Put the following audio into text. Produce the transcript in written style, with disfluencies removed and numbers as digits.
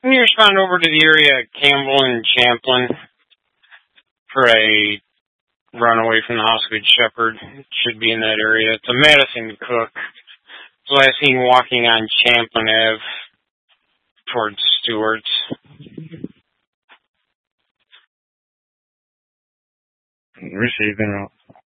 Can you respond over to the area of Campbell and Champlin for a runaway from the house Good Shepherd? It should be in that area. It's a Madison Cook. So last seen walking on Champlin Ave towards Stewart's. Receiving route.